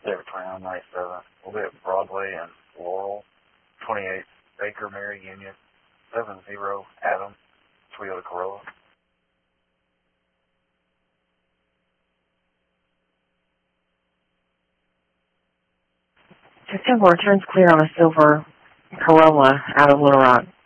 There, 2997. We'll be at Broadway and Laurel, 28 Baker Mary Union, 70 Adam, Toyota Corolla. 10-4 turns clear on a silver Corolla out of Little Rock.